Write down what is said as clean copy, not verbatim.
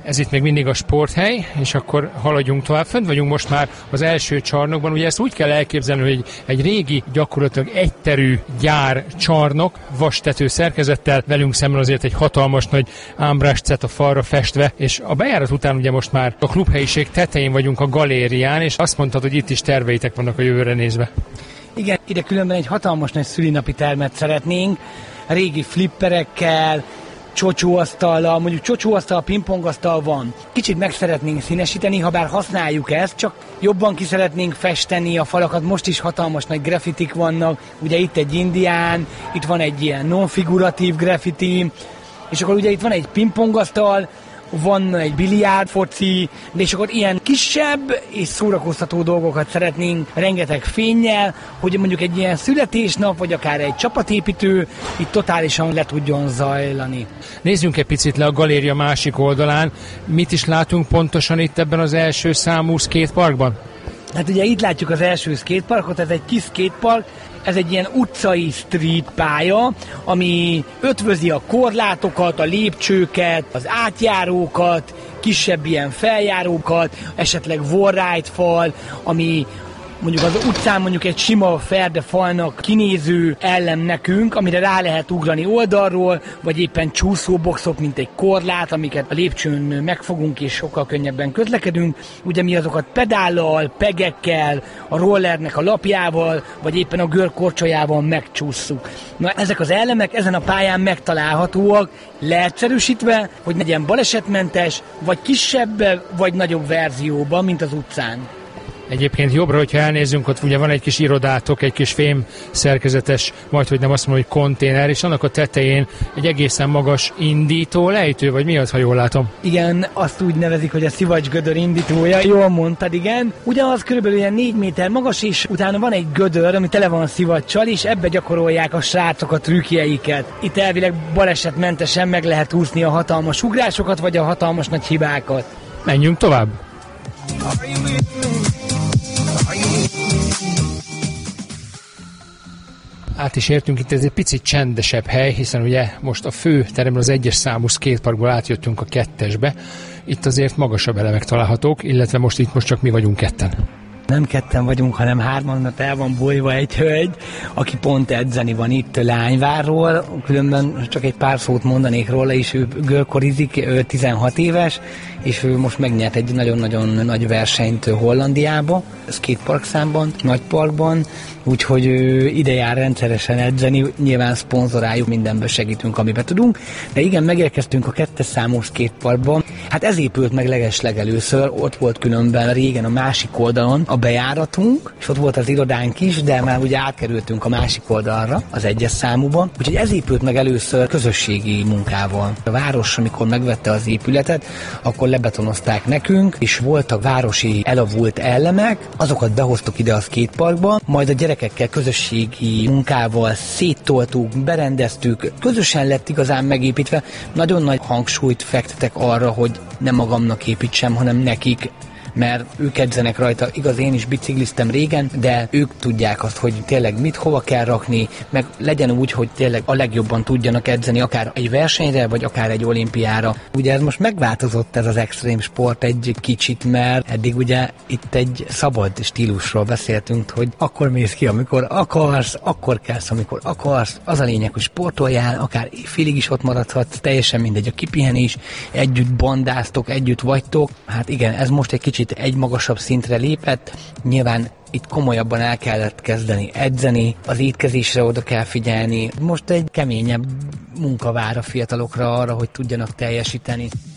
Ez itt még mindig a sporthely, és akkor haladjunk tovább. Fönt vagyunk most már az első csarnokban. Ugye ezt úgy kell elképzelni, hogy egy régi, gyakorlatilag egyterű gyár csarnok, vastető szerkezettel, velünk szemben azért egy hatalmas nagy ámbráscet a falra festve, és a bejárat után ugye most már a klubhelyiség tetején vagyunk a galérián, és azt mondtad, hogy itt is terveitek vannak a jövőre nézve. Igen, ide különben egy hatalmas nagy szülinapi termet szeretnénk, régi flipperekkel, csocsóasztallal, mondjuk csocsóasztal, pingpongasztal van. Kicsit meg szeretnénk színesíteni, ha bár használjuk ezt, csak jobban ki szeretnénk festeni a falakat. Most is hatalmas nagy graffitik vannak, ugye itt egy indián, itt van egy ilyen non-figuratív graffiti, és akkor ugye itt van egy pingpongasztal, van egy biliárd, foci, és akkor ilyen kisebb és szórakoztató dolgokat szeretnénk rengeteg fénnyel, hogy mondjuk egy ilyen születésnap, vagy akár egy csapatépítő itt totálisan le tudjon zajlani. Nézzünk egy picit le a galéria másik oldalán. Mit is látunk pontosan itt ebben az első számú skateparkban? Hát ugye itt látjuk az első skateparkot, ez egy kis skatepark, ez egy ilyen utcai street pálya, ami ötvözi a korlátokat, a lépcsőket, az átjárókat, kisebb ilyen feljárókat, esetleg wallride fal, ami mondjuk az utcán mondjuk egy sima ferdefalnak kinéző ellen nekünk, amire rá lehet ugrani oldalról, vagy éppen csúszóboxok, mint egy korlát, amiket a lépcsőn megfogunk és sokkal könnyebben közlekedünk. Ugye mi azokat pedállal, pegekkel, a rollernek a lapjával, vagy éppen a görkorcsolyával megcsússzuk. Na, ezek az elemek ezen a pályán megtalálhatóak, leegyszerűsítve, hogy legyen balesetmentes, vagy kisebb, vagy nagyobb verzióban, mint az utcán. Egyébként jobbra, hogyha elnézzünk, ott ugye van egy kis irodátok, egy kis fém szerkezetes, majdhogy nem azt mondom, hogy konténer, és annak a tetején egy egészen magas indító lejtő, vagy mi az, ha jól látom? Igen, azt úgy nevezik, hogy a szivacsgödör indítója, jól mondtad, igen. Ugyanaz körülbelül ilyen 4 méter magas, és utána van egy gödör, ami tele van szivacsal, és ebbe gyakorolják a srácok a trükkjeiket. Itt elvileg balesetmentesen meg lehet úszni a hatalmas ugrásokat, vagy a hatalmas nagy hibákat. Menjünk tovább! Át is értünk, itt ez egy picit csendesebb hely, hiszen ugye most a fő teremről az 1-es számú skateparkból átjöttünk a 2-esbe. Itt azért magasabb elemek találhatók, illetve most csak mi vagyunk ketten. Nem ketten vagyunk, hanem 3, mert el van bolyva egy hölgy, aki pont edzeni van itt Lányvárról, különben csak egy pár szót mondanék róla, és ő görkorizik, ő 16 éves, és ő most megnyert egy nagyon-nagyon nagy versenyt Hollandiába, skatepark számban, nagy parkban, úgyhogy ő ide jár rendszeresen edzeni, nyilván szponzoráljuk, mindenből segítünk, amiben tudunk, de igen, megérkeztünk a 2-es számú skateparkban. Hát ez épült meg legeslegelőször, ott volt különben régen a másik oldalon a bejáratunk, és ott volt az irodánk is, de már ugye átkerültünk a másik oldalra, az 1-es számúban, úgyhogy ez épült meg először közösségi munkával. A város, amikor megvette az épületet, akkor lebetonozták nekünk, és voltak városi elavult elemek, azokat behoztuk ide a skateparkba, majd a gyerekekkel közösségi munkával széttoltuk, berendeztük, közösen lett igazán megépítve. Nagyon nagy hangsúlyt fektetek arra, hogy nem magamnak építsem, hanem nekik, mert ők edzenek rajta. Igaz, én is bicikliztem régen, de ők tudják azt, hogy tényleg mit hova kell rakni, meg legyen úgy, hogy tényleg a legjobban tudjanak edzeni, akár egy versenyre, vagy akár egy olimpiára. Ugye ez most megváltozott, ez az extrém sport egy kicsit, mert eddig ugye itt egy szabad stílusról beszéltünk, hogy akkor mész ki, amikor akarsz, akkor kelsz, amikor akarsz. Az a lényeg, hogy sportoljál, akár félig is ott maradhatsz, teljesen mindegy a kipihenés, együtt bandáztok, együtt vagytok. Hát igen, ez most egy kicsit egy magasabb szintre lépett, nyilván itt komolyabban el kellett kezdeni edzeni, az étkezésre oda kell figyelni. Most egy keményebb munka vár a fiatalokra arra, hogy tudjanak teljesíteni.